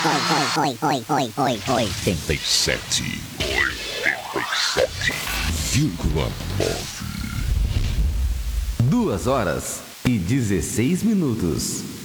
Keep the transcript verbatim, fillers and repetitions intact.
oitenta e sete. oitenta e sete vírgula nove. Duas horas e dezesseis minutos.